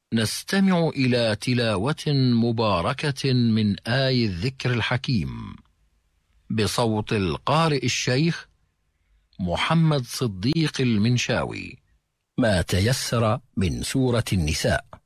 نستمع إلى تلاوة مباركة من آي الذكر الحكيم بصوت القارئ الشيخ محمد صديق المنشاوي، ما تيسر من سورة النساء.